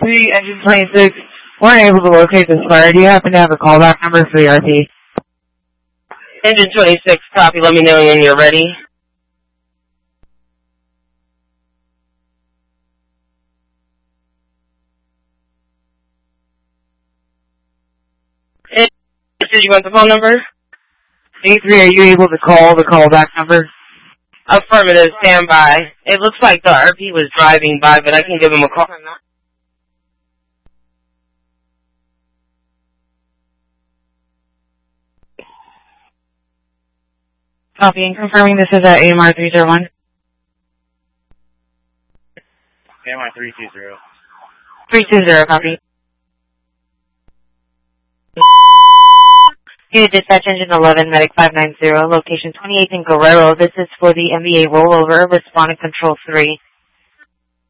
3, engine 26. Weren't able to locate this fire. Do you happen to have a callback number for the RP? Engine 26, copy. Let me know when you're ready. Did you want the phone number? A3, are you able to call the callback number? Affirmative, stand by. It looks like the RP was driving by, but I can give him a call. Copy, and confirming this is at AMR 301. AMR 320. 320, copy. Unit Dispatch Engine 11, Medic 590, location 28 in Guerrero. This is for the MVA rollover, responding control 3.